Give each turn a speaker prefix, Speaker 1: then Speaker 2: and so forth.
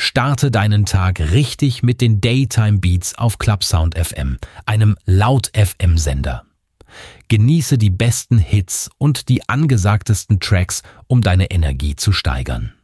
Speaker 1: Starte deinen Tag richtig mit den Daytime Beats auf Clubsound FM, einem Laut-FM-Sender. Genieße die besten Hits und die angesagtesten Tracks, um deine Energie zu steigern.